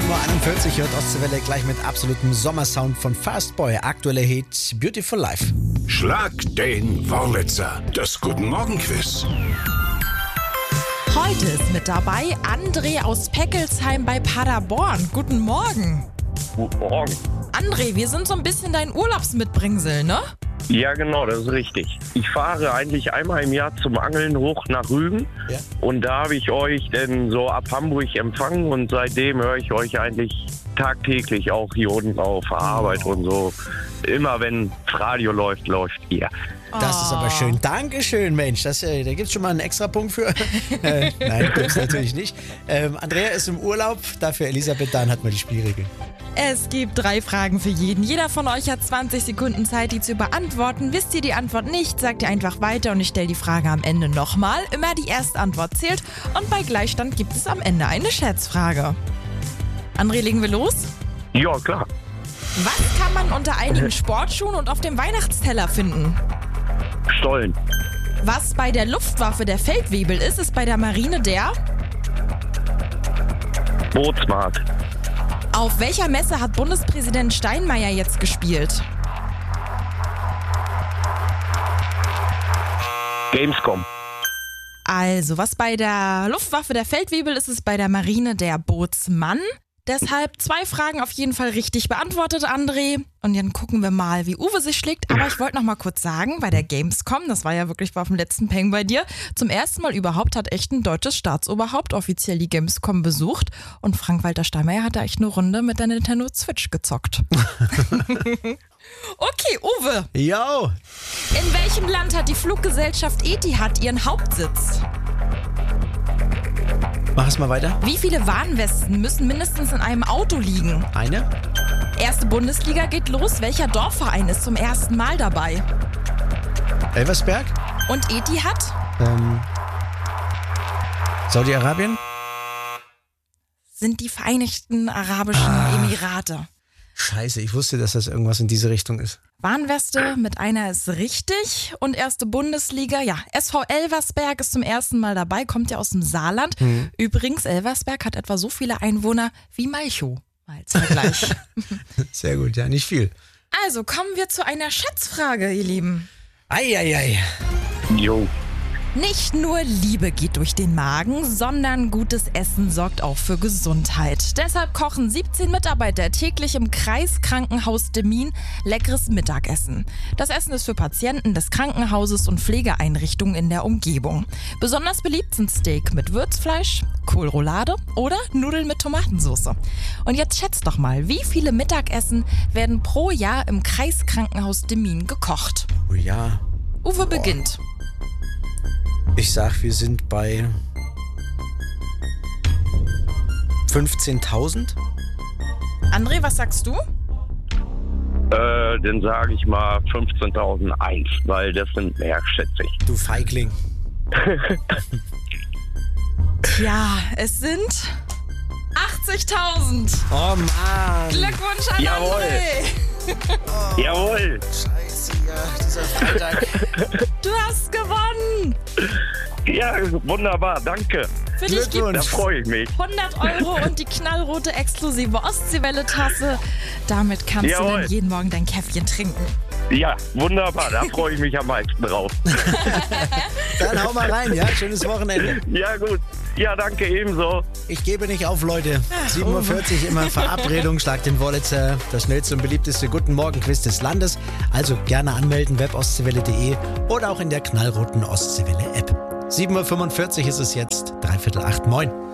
7.41 Uhr hört Ostseewelle gleich mit absolutem Sommersound von Fastboy. Aktueller Hit Beautiful Life. Schlag den Wurlitzer, das Guten Morgen Quiz. Heute ist mit dabei André aus Peckelsheim bei Paderborn. Guten Morgen. Guten Morgen. André, wir sind so ein bisschen dein Urlaubsmitbringsel, ne? Ja, genau, das ist richtig. Ich fahre eigentlich einmal im Jahr zum Angeln hoch nach Rügen. Ja. Und da habe ich euch denn so ab Hamburg empfangen und seitdem höre ich euch eigentlich tagtäglich auch hier unten auf der Arbeit und so. Immer wenn das Radio läuft, läuft ihr. Das ist aber schön. Dankeschön, Mensch. Da gibt es schon mal einen extra Punkt für. Nein, gibt es natürlich nicht. Andrea ist im Urlaub, dafür Elisabeth, dann hat man die Spielregeln. Es gibt 3 Fragen für jeden. Jeder von euch hat 20 Sekunden Zeit, die zu beantworten. Wisst ihr die Antwort nicht, sagt ihr einfach weiter und ich stelle die Frage am Ende nochmal. Immer die erste Antwort zählt und bei Gleichstand gibt es am Ende eine Schätzfrage. André, legen wir los? Ja, klar. Was kann man unter einigen Sportschuhen und auf dem Weihnachtsteller finden? Stollen. Was bei der Luftwaffe der Feldwebel ist, ist bei der Marine der... Bootsmarkt. Auf welcher Messe hat Bundespräsident Steinmeier jetzt gespielt? Gamescom. Also, was bei der Luftwaffe der Feldwebel ist, ist bei der Marine der Bootsmann. Deshalb 2 Fragen auf jeden Fall richtig beantwortet, André. Und dann gucken wir mal, wie Uwe sich schlägt. Aber ich wollte noch mal kurz sagen, bei der Gamescom, das war ja wirklich auf dem letzten Peng bei dir, zum ersten Mal überhaupt hat echt ein deutsches Staatsoberhaupt offiziell die Gamescom besucht. Und Frank-Walter Steinmeier hat da echt eine Runde mit der Nintendo Switch gezockt. Okay, Uwe. Jo. In welchem Land hat die Fluggesellschaft Etihad ihren Hauptsitz? Mach es mal weiter. Wie viele Warnwesten müssen mindestens in einem Auto liegen? Eine. Erste Bundesliga geht los. Welcher Dorfverein ist zum ersten Mal dabei? Elversberg. Und Etihad? Saudi-Arabien. Sind die Vereinigten Arabischen Emirate. Scheiße, ich wusste, dass das irgendwas in diese Richtung ist. Warnweste mit einer ist richtig. Und erste Bundesliga, ja, SV Elversberg ist zum ersten Mal dabei, kommt ja aus dem Saarland. Übrigens, Elversberg hat etwa so viele Einwohner wie Malchow. Mal als Vergleich. Sehr gut, ja, nicht viel. Also, kommen wir zu einer Schätzfrage, ihr Lieben. Eieiei. Jo. Nicht nur Liebe geht durch den Magen, sondern gutes Essen sorgt auch für Gesundheit. Deshalb kochen 17 Mitarbeiter täglich im Kreiskrankenhaus Demmin leckeres Mittagessen. Das Essen ist für Patienten des Krankenhauses und Pflegeeinrichtungen in der Umgebung. Besonders beliebt sind Steak mit Würzfleisch, Kohlroulade oder Nudeln mit Tomatensauce. Und jetzt schätzt doch mal, wie viele Mittagessen werden pro Jahr im Kreiskrankenhaus Demmin gekocht? Oh ja. Uwe beginnt. Ich sag, wir sind bei 15.000. André, was sagst du? Dann sage ich mal 15.001, weil das sind mehr, schätze ich. Du Feigling. Ja, es sind 80.000. Oh Mann. Glückwunsch an Jawohl. André. Jawohl. Scheiße, ja, dieser Freitag. Du hast gewonnen. Ja, wunderbar, danke. Für dich gibt Glückwunsch. Da es freue ich mich. 100 € und die knallrote exklusive Ostseewelle-Tasse. Damit kannst du Jawohl. dann jeden Morgen dein Käffchen trinken. Ja, wunderbar, da freue ich mich am meisten drauf. Dann hau mal rein, ja? Schönes Wochenende. Ja, gut. Ja, danke, ebenso. Ich gebe nicht auf, Leute. 7.40 Uhr immer Verabredung, Schlag den Wurlitzer, das schnellste und beliebteste Guten Morgen Quiz des Landes. Also gerne anmelden, webostseewelle.de oder auch in der knallroten Ostseewelle App. 7.45 Uhr ist es jetzt, 7:45. Moin.